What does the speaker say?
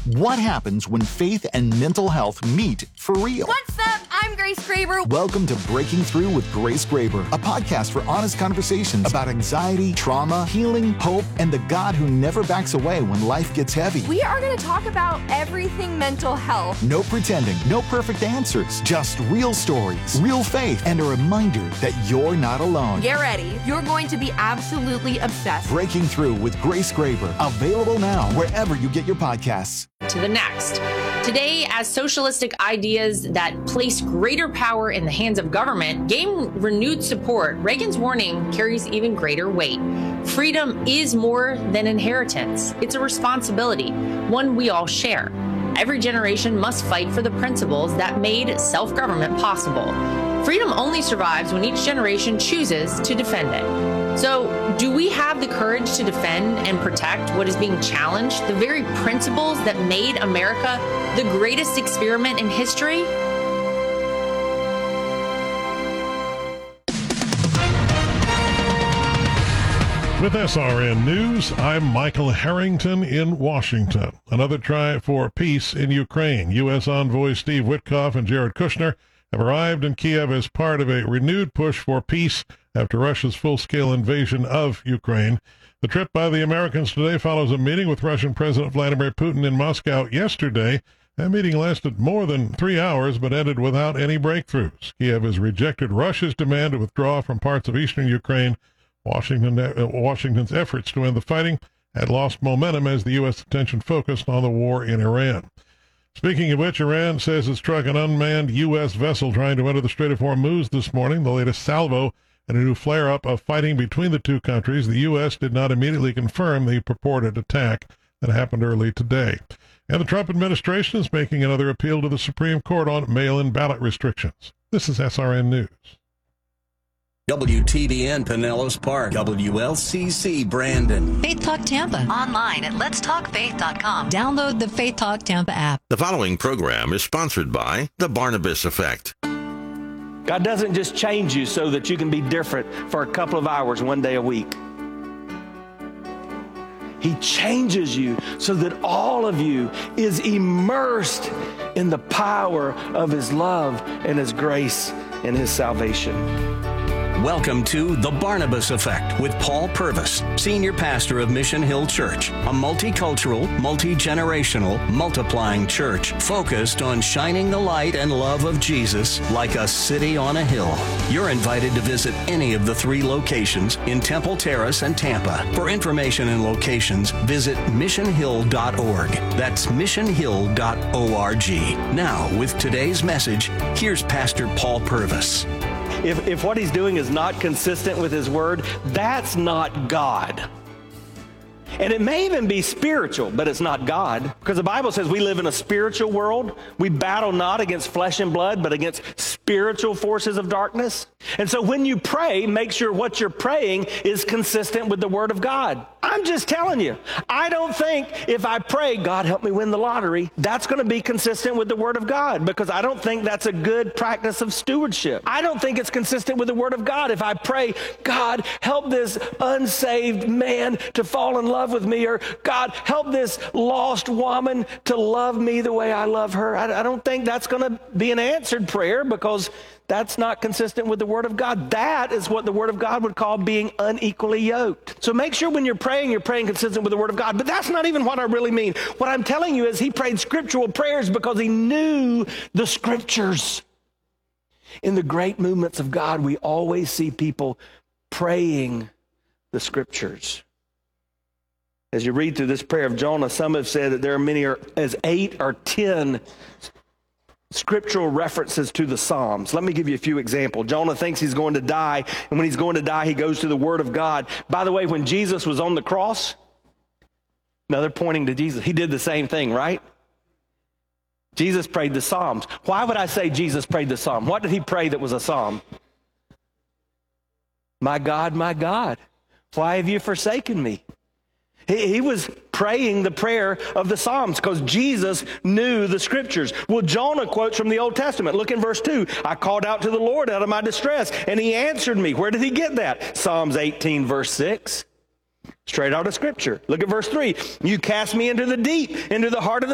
What happens when faith and mental health meet for real? What's up? I'm Grace Graber. Welcome to Breaking Through with Grace Graber, a podcast for honest conversations about anxiety, trauma, healing, hope, and the God who never backs away when life gets heavy. We are going to talk about everything mental health. No pretending, no perfect answers, just real stories, real faith, and a reminder that you're not alone. Get ready. You're going to be absolutely obsessed. Breaking Through with Grace Graber, available now wherever you get your podcasts. To the next. Today, as socialistic ideas that place greater power in the hands of government gain renewed support, Reagan's warning carries even greater weight. Freedom is more than inheritance. It's a responsibility, one we all share. Every generation must fight for the principles that made self-government possible. Freedom only survives when each generation chooses to defend it. So, do we have the courage to defend and protect what is being challenged, the very principles that made America the greatest experiment in history? With SRN News, I'm Michael Harrington in Washington. Another try for peace in Ukraine. U.S. envoys Steve Witkoff and Jared Kushner have arrived in Kiev as part of a renewed push for peace after Russia's full-scale invasion of Ukraine. The trip by the Americans today follows a meeting with Russian President Vladimir Putin in Moscow yesterday. That meeting lasted more than 3 hours but ended without any breakthroughs. Kiev has rejected Russia's demand to withdraw from parts of eastern Ukraine. Washington's efforts to end the fighting had lost momentum as the U.S. attention focused on the war in Iran. Speaking of which, Iran says it struck an unmanned U.S. vessel trying to enter the Strait of Hormuz this morning, the latest salvo in a new flare-up of fighting between the two countries. The U.S. did not immediately confirm the purported attack that happened early today. And the Trump administration is making another appeal to the Supreme Court on mail-in ballot restrictions. This is SRN News. WTBN Pinellas Park, WLCC Brandon. Faith Talk Tampa. Online at letstalkfaith.com. Download the Faith Talk Tampa app. The following program is sponsored by The Barnabas Effect. God doesn't just change you so that you can be different for a couple of hours one day a week. He changes you so that all of you is immersed in the power of His love and His grace and His salvation. Welcome to The Barnabas Effect with Paul Purvis, Senior Pastor of Mission Hill Church, a multicultural, multi-generational, multiplying church focused on shining the light and love of Jesus like a city on a hill. You're invited to visit any of the 3 locations in Temple Terrace and Tampa. For information and locations, visit missionhill.org. That's missionhill.org. Now, with today's message, here's Pastor Paul Purvis. If what he's doing is not consistent with his word, that's not God. And it may even be spiritual, but it's not God. Because the Bible says we live in a spiritual world. We battle not against flesh and blood, but against spiritual forces of darkness. And so when you pray, make sure what you're praying is consistent with the Word of God. I'm just telling you, I don't think if I pray, God help me win the lottery, that's going to be consistent with the Word of God, because I don't think that's a good practice of stewardship. I don't think it's consistent with the Word of God if I pray, God help this unsaved man to fall in love with me, or God help this lost woman to love me the way I love her. I don't think that's going to be an answered prayer, because that's not consistent with the Word of God. That is what the Word of God would call being unequally yoked. So make sure when you're praying consistent with the Word of God. But that's not even what I really mean. What I'm telling you is he prayed scriptural prayers because he knew the Scriptures. In the great movements of God, we always see people praying the Scriptures. As you read through this prayer of Jonah, some have said that there are many as 8 or 10 scriptural references to the Psalms. Let me give you a few examples. Jonah thinks he's going to die, and when he's going to die, he goes to the Word of God. By the way, when Jesus was on the cross, now they're pointing to Jesus. He did the same thing, right? Jesus prayed the Psalms. Why would I say Jesus prayed the Psalm? What did he pray that was a Psalm? My God, why have you forsaken me? He was praying the prayer of the Psalms because Jesus knew the Scriptures. Well, Jonah quotes from the Old Testament. Look in verse 2. I called out to the Lord out of my distress, and he answered me. Where did he get that? Psalms 18, verse 6. Straight out of Scripture. Look at verse 3. You cast me into the deep, into the heart of the